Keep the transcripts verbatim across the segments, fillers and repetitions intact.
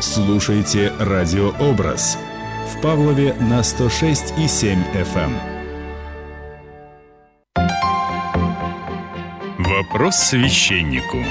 Слушайте «Радиообраз» в Павлове на сто шесть и семь эф эм. Вопрос священнику.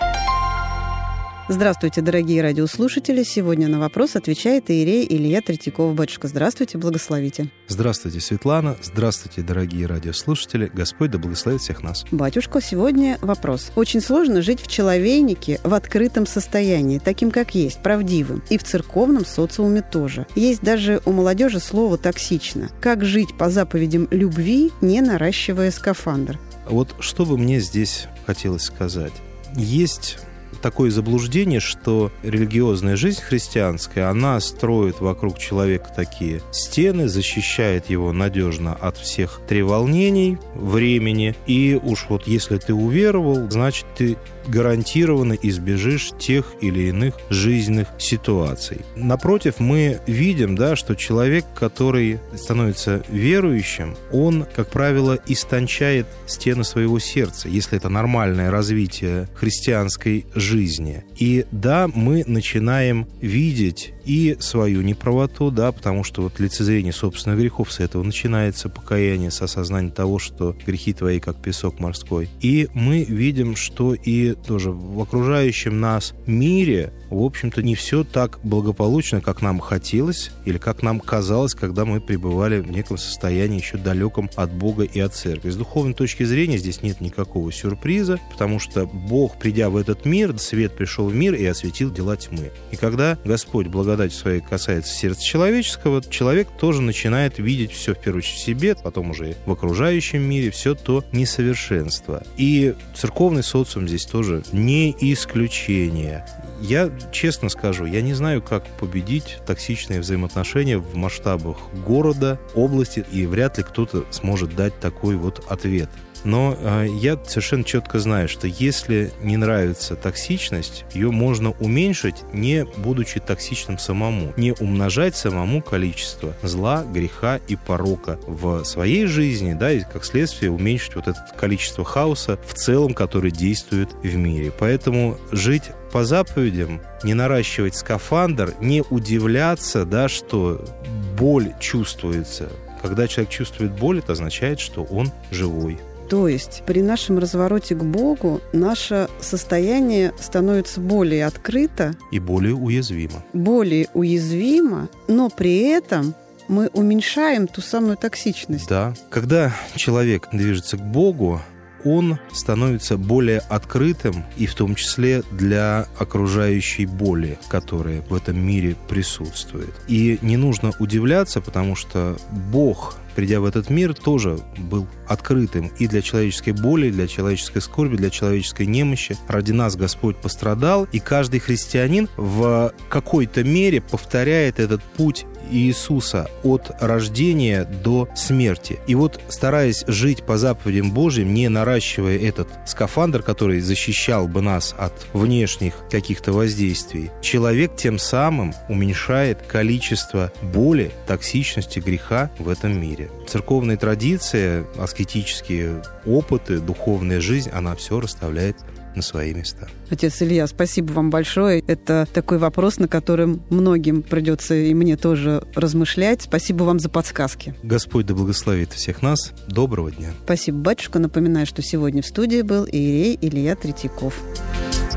Здравствуйте, дорогие радиослушатели. Сегодня на вопрос отвечает иерей Илья Третьяков. Батюшка, здравствуйте, благословите. Здравствуйте, Светлана. Здравствуйте, дорогие радиослушатели. Господь да благословит всех нас. Батюшка, сегодня вопрос. Очень сложно жить в человейнике в открытом состоянии, таким, как есть, правдивым. И в церковном социуме тоже. Есть даже у молодежи слово «токсично». Как жить по заповедям любви, не наращивая скафандр? Вот что бы мне здесь хотелось сказать. Есть такое заблуждение, что религиозная жизнь христианская, она строит вокруг человека такие стены, защищает его надежно от всех треволнений времени, и уж вот если ты уверовал, значит, ты гарантированно избежишь тех или иных жизненных ситуаций. Напротив, мы видим, да, что человек, который становится верующим, он, как правило, истончает стены своего сердца, если это нормальное развитие христианской жизни. И да, мы начинаем видеть и свою неправоту, да, потому что вот лицезрение собственных грехов, с этого начинается покаяние, с осознания того, что грехи твои, как песок морской. И мы видим, что и тоже в окружающем нас мире, в общем-то, не все так благополучно, как нам хотелось или как нам казалось, когда мы пребывали в неком состоянии еще далеком от Бога и от церкви. С духовной точки зрения здесь нет никакого сюрприза, потому что Бог, придя в этот мир, свет пришел в мир и осветил дела тьмы. И когда Господь благодатью своей касается сердца человеческого, человек тоже начинает видеть все, в первую очередь, в себе, потом уже в окружающем мире, все то несовершенство. И церковный социум здесь тоже не исключение. Я честно скажу, я не знаю, как победить токсичные взаимоотношения в масштабах города, области, и вряд ли кто-то сможет дать такой вот ответ. Но э, я совершенно четко знаю, что если не нравится токсичность, ее можно уменьшить, не будучи токсичным самому, не умножать самому количество зла, греха и порока в своей жизни, да, и как следствие уменьшить вот это количество хаоса в целом, который действует в мире. Поэтому жить по заповедям, не наращивать скафандр, не удивляться, да, что боль чувствуется. Когда человек чувствует боль, это означает, что он живой. То есть при нашем развороте к Богу наше состояние становится более открыто и более уязвимо. Более уязвимо, но при этом мы уменьшаем ту самую токсичность. Да. Когда человек движется к Богу, он становится более открытым, и в том числе для окружающей боли, которая в этом мире присутствует. И не нужно удивляться, потому что Бог, придя в этот мир, тоже был открытым и для человеческой боли, и для человеческой скорби, для человеческой немощи. Ради нас Господь пострадал, и каждый христианин в какой-то мере повторяет этот путь Иисуса от рождения до смерти. И вот, стараясь жить по заповедям Божьим, не наращивая этот скафандр, который защищал бы нас от внешних каких-то воздействий, человек тем самым уменьшает количество боли, токсичности, греха в этом мире. Церковная традиция, аскетические опыты, духовная жизнь, она все расставляет на свои места. Отец Илья, спасибо вам большое. Это такой вопрос, на котором многим придется и мне тоже размышлять. Спасибо вам за подсказки. Господь да благословит всех нас. Доброго дня. Спасибо, батюшка. Напоминаю, что сегодня в студии был иерей Илья Третьяков.